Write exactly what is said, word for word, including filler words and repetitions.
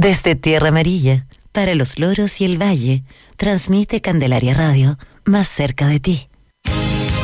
Desde Tierra Amarilla, para los loros y el valle, transmite Candelaria Radio, más cerca de ti.